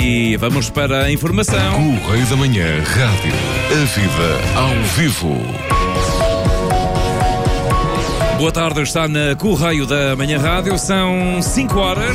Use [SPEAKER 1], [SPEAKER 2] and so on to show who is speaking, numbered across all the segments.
[SPEAKER 1] e vamos para a informação.
[SPEAKER 2] Correio da Manhã Rádio. A vida ao vivo.
[SPEAKER 1] Boa tarde, está na Correio da Manhã Rádio, são 5 horas.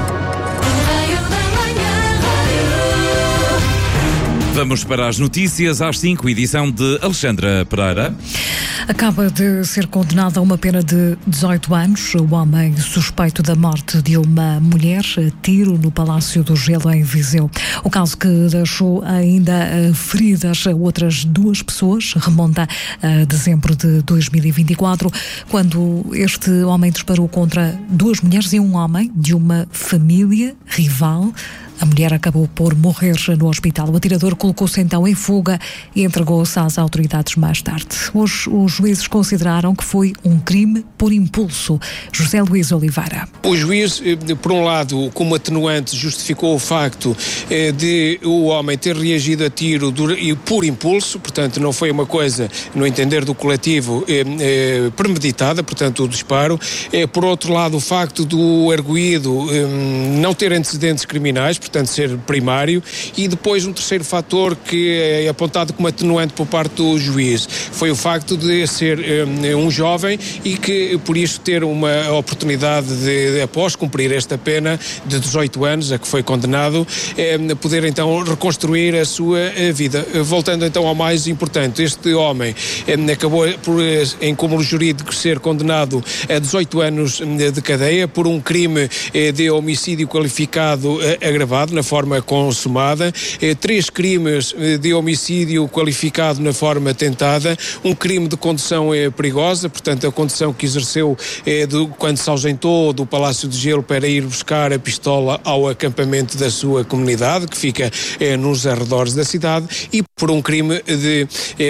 [SPEAKER 1] Vamos para as notícias às 5, edição de Alexandra Pereira.
[SPEAKER 3] Acaba de ser condenado a uma pena de 18 anos o homem suspeito da morte de uma mulher a tiro no Palácio do Gelo em Viseu. O caso que deixou ainda feridas outras 2 pessoas remonta a dezembro de 2024, quando este homem disparou contra 2 mulheres e um homem de uma família rival. A mulher acabou por morrer no hospital. O atirador colocou-se então em fuga e entregou-se às autoridades mais tarde. Hoje, os juízes consideraram que foi um crime por impulso. José Luís Oliveira.
[SPEAKER 4] O juiz, por um lado, como atenuante, justificou o facto de o homem ter reagido a tiro por impulso, portanto, não foi uma coisa, no entender do coletivo, premeditada, portanto, o disparo. Por outro lado, o facto do arguido não ter antecedentes criminais, portanto ser primário, e depois um terceiro fator que é apontado como atenuante por parte do juiz, foi o facto de ser um jovem e que por isso ter uma oportunidade de, após cumprir esta pena de 18 anos, a que foi condenado, poder então reconstruir a sua vida. Voltando então ao mais importante, este homem acabou por, em cúmulo jurídico, ser condenado a 18 anos de cadeia por um crime de homicídio qualificado agravado na forma consumada, 3 crimes de homicídio qualificado na forma tentada, um crime de condução perigosa, portanto a condução que exerceu quando se ausentou do Palácio de Gelo para ir buscar a pistola ao acampamento da sua comunidade, que fica nos arredores da cidade, e por um crime de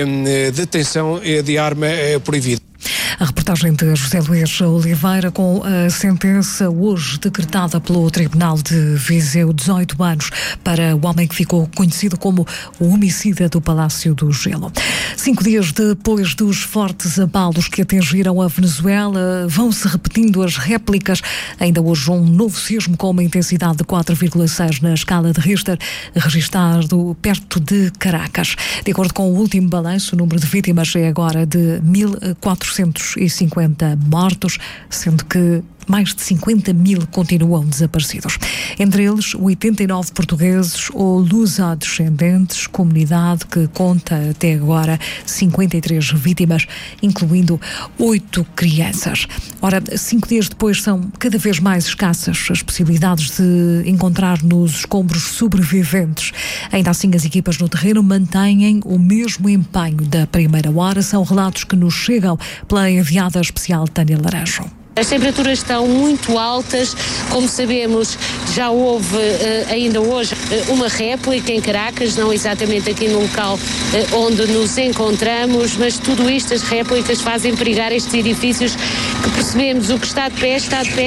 [SPEAKER 4] detenção de arma proibida.
[SPEAKER 3] A reportagem de José Luís Oliveira, com a sentença hoje decretada pelo Tribunal de Viseu, 18 anos, para o homem que ficou conhecido como o homicida do Palácio do Gelo. 5 dias depois dos fortes abalos que atingiram a Venezuela, vão-se repetindo as réplicas. Ainda hoje um novo sismo com uma intensidade de 4,6 na escala de Richter, registado perto de Caracas. De acordo com o último balanço, o número de vítimas é agora de 1.450 mortos, sendo que mais de 50.000 continuam desaparecidos. Entre eles, 89 portugueses ou luso-descendentes, comunidade que conta até agora 53 vítimas, incluindo 8 crianças. Ora, 5 dias depois são cada vez mais escassas as possibilidades de encontrar nos escombros sobreviventes. Ainda assim, as equipas no terreno mantêm o mesmo empenho da primeira hora. São relatos que nos chegam pela enviada especial Tânia Laranjo.
[SPEAKER 5] As temperaturas estão muito altas, como sabemos, já houve ainda hoje uma réplica em Caracas, não exatamente aqui no local onde nos encontramos, mas tudo isto, as réplicas, fazem perigar estes edifícios que percebemos o que está de pé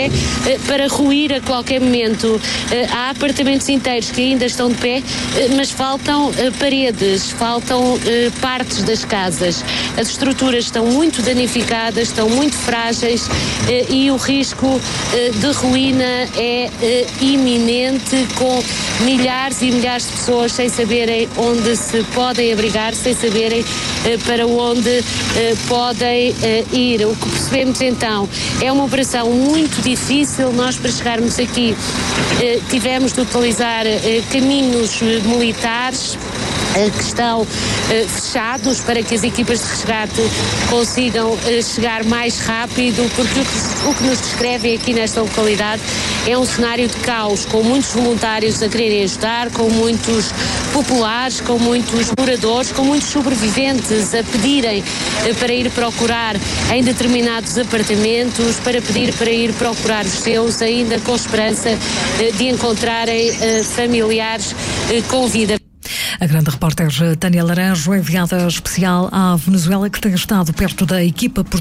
[SPEAKER 5] para ruir a qualquer momento. Há apartamentos inteiros que ainda estão de pé, mas faltam paredes, faltam partes das casas. As estruturas estão muito danificadas, estão muito frágeis, e o risco de ruína é iminente, com milhares e milhares de pessoas sem saberem onde se podem abrigar, sem saberem para onde podem ir. O que percebemos então é uma operação muito difícil. Nós, para chegarmos aqui, tivemos de utilizar caminhos militares que estão fechados para que as equipas de resgate consigam chegar mais rápido, porque o que nos descrevem aqui nesta localidade é um cenário de caos, com muitos voluntários a quererem ajudar, com muitos populares, com muitos moradores, com muitos sobreviventes a pedirem para ir procurar em determinados apartamentos, para pedir para ir procurar os seus, ainda com esperança de encontrarem familiares com vida.
[SPEAKER 3] A grande repórter Tânia Laranjo, enviada especial à Venezuela, que tem estado perto da equipa